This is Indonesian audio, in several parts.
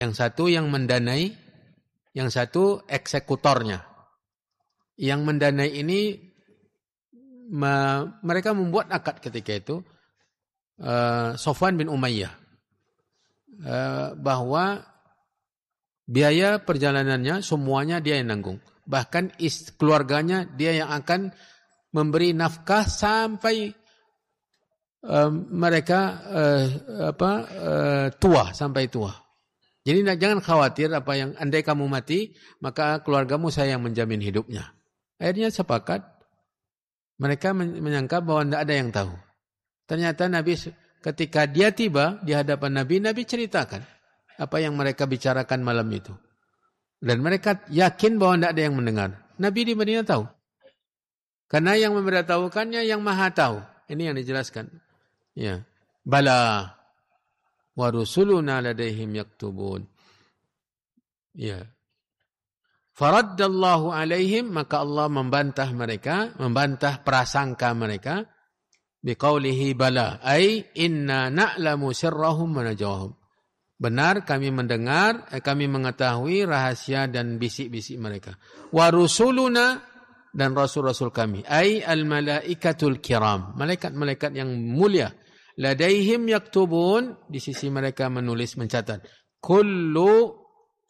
Yang satu yang mendanai, yang satu eksekutornya. Yang mendanai ini mereka membuat akad ketika itu Sofwan bin Umayyah bahwa biaya perjalanannya semuanya dia yang nanggung. Bahkan keluarganya dia yang akan memberi nafkah sampai mereka tua, sampai tua. Jadi jangan khawatir apa yang andai kamu mati, maka keluargamu saya yang menjamin hidupnya. Akhirnya sepakat. Mereka menyangka bahwa tidak ada yang tahu. Ternyata Nabi ketika dia tiba di hadapan Nabi, Nabi ceritakan apa yang mereka bicarakan malam itu. Dan mereka yakin bahwa tidak ada yang mendengar. Nabi di Madinah tahu. Karena yang memberitahukannya yang Maha tahu. Ini yang dijelaskan. Ya. Bala wa rusuluna ladaihim yaktubun. Ya. Faraddallahu alaihim, maka Allah membantah mereka, membantah prasangka mereka biqaulihi bala ay inna na'lamu sirrahum wa najwahum. Benar kami mendengar, kami mengetahui rahasia dan bisik-bisik mereka. Wa rusuluna, dan rasul-rasul kami, ay al malaikatul kiram, malaikat-malaikat yang mulia, ladaihim yaktubun, di sisi mereka menulis, mencatat. Kullu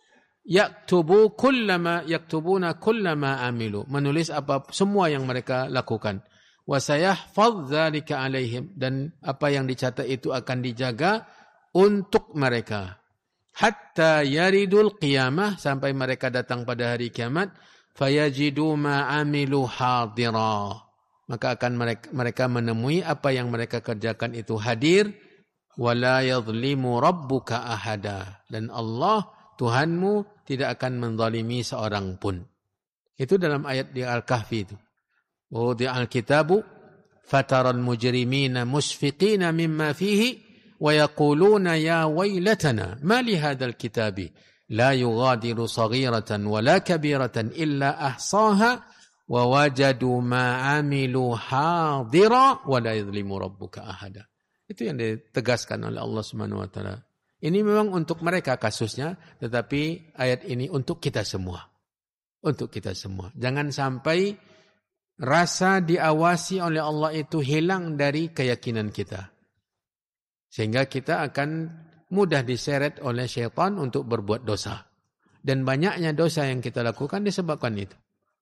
yaktubuna kullama amilu, menulis apa semua yang mereka lakukan. Wa sayahfaz dzalika alaihim, dan apa yang dicatat itu akan dijaga untuk mereka. Hatta yaridul qiyamah, sampai mereka datang pada hari kiamat. Fayajidu ma amilu hadira, maka akan mereka menemui apa yang mereka kerjakan itu hadir. Wala yadhlimu rabbuka ahada, dan Allah Tuhanmu tidak akan menzalimi seorang pun. Itu dalam ayat di Al-Kahfi itu. Wudi'al kitabu fataral mujrimina musfiqina mimma fihi wa yaquluna ya waylatana ma li hadzal kitabi la yughadiru saghiratan wala kabiratan illa ahsaha wa wajadu ma amilu hadira wa la yadhlimu rabbuka ahada. Itu yang ditegaskan oleh Allah Subhanahu wa taala. Ini memang untuk mereka kasusnya, tetapi ayat ini untuk kita semua. Untuk kita semua. Jangan sampai rasa diawasi oleh Allah itu hilang dari keyakinan kita. Sehingga kita akan mudah diseret oleh syaitan untuk berbuat dosa. Dan banyaknya dosa yang kita lakukan disebabkan itu.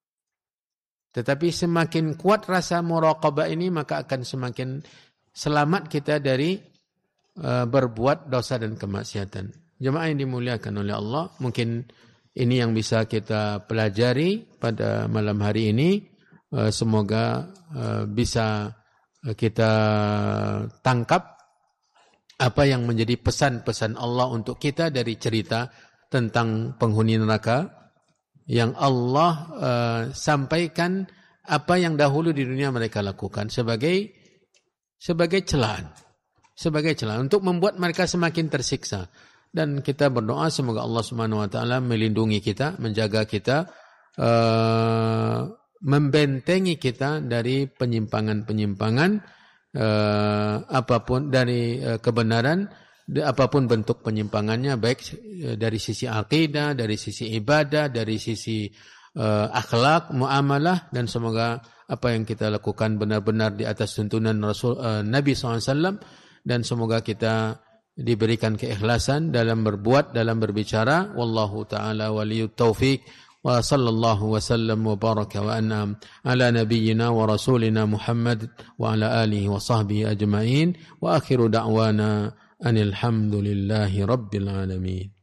Tetapi semakin kuat rasa muraqabah ini, maka akan semakin selamat kita dari berbuat dosa dan kemaksiatan. Jemaah yang dimuliakan oleh Allah, mungkin ini yang bisa kita pelajari pada malam hari ini. Semoga bisa kita tangkap apa yang menjadi pesan-pesan Allah untuk kita dari cerita tentang penghuni neraka yang Allah sampaikan apa yang dahulu di dunia mereka lakukan sebagai celaan. Sebagai celah untuk membuat mereka semakin tersiksa. Dan kita berdoa semoga Allah Subhanahu wa taala melindungi kita, menjaga kita, membentengi kita dari penyimpangan-penyimpangan apapun, dari kebenaran, apapun bentuk penyimpangannya, baik dari sisi akidah, dari sisi ibadah, dari sisi akhlak, muamalah, dan semoga apa yang kita lakukan benar-benar di atas tuntunan Rasul Nabi SAW. Dan semoga kita diberikan keikhlasan dalam berbuat, dalam berbicara. Wallahu ta'ala waliyut taufiq. Wa sallallahu wa sallam wa baraka wa an'am ala nabiyyina wa rasulina Muhammad wa ala alihi wa sahbihi ajma'in. Wa akhiru da'wana anil hamdulillahi rabbil alamin.